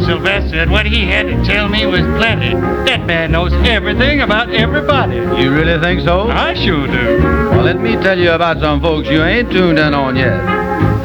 Sylvester, and what he had to tell me was plenty. That man knows everything about everybody. You really think so? I sure do. Well, let me tell you about some folks you ain't tuned in on yet.